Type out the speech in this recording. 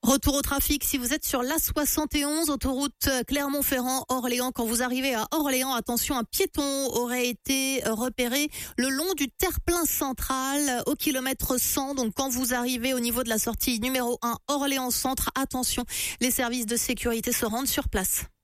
Retour au trafic, si vous êtes sur l'A71, autoroute Clermont-Ferrand-Orléans, quand vous arrivez à Orléans, attention, un piéton aurait été repéré le long du terre-plein central au kilomètre 100. Donc quand vous arrivez au niveau de la sortie numéro 1 Orléans Centre, attention, les services de sécurité se rendent sur place.